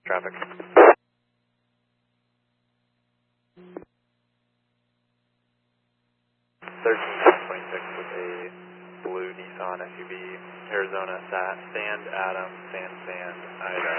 traffic. 1326 with a blue Nissan SUV, Arizona Stand Adam, San Ida.